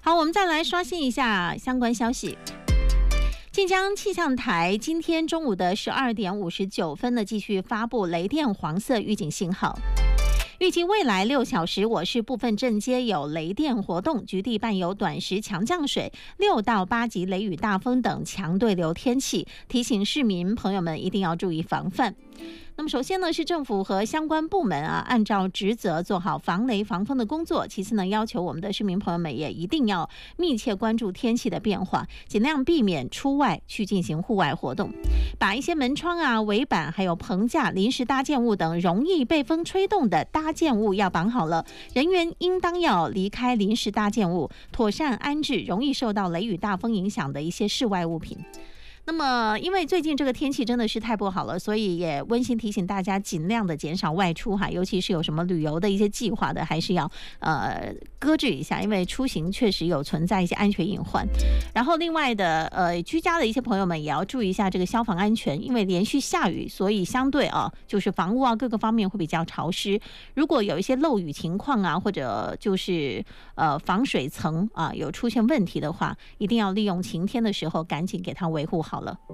好，我们再来刷新一下相关消息。晋江气象台今天中午的12点59分呢，继续发布雷电黄色预警信号。预计未来6小时，我市部分镇街有雷电活动，局地伴有短时强降水、6到8级雷雨大风等强对流天气，提醒市民朋友们一定要注意防范。那么首先呢，是政府和相关部门按照职责做好防雷防风的工作。其次呢，要求我们的市民朋友们也一定要密切关注天气的变化，尽量避免出外去进行户外活动。把一些门窗围板还有棚架、临时搭建物等容易被风吹动的搭建物要绑好了，人员应当要离开临时搭建物，妥善安置容易受到雷雨大风影响的一些室外物品。那么因为最近这个天气真的是太不好了，所以也温馨提醒大家尽量的减少外出尤其是有什么旅游的一些计划的，还是要搁置一下，因为出行确实有存在一些安全隐患。然后另外的居家的一些朋友们也要注意一下这个消防安全，因为连续下雨，所以相对就是房屋各个方面会比较潮湿。如果有一些漏雨情况或者就是防水层有出现问题的话，一定要利用晴天的时候赶紧给它维护好了。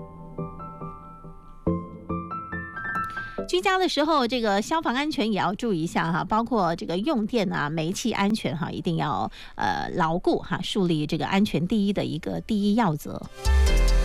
居家的时候，这个消防安全也要注意一下包括这个用电煤气安全一定要牢固树立这个安全第一的一个第一要则。